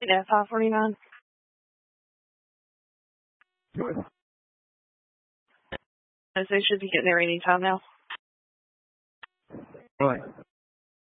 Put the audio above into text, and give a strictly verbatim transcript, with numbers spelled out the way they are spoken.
Yeah, five forty-nine. Good. They should be getting there any time now. Right.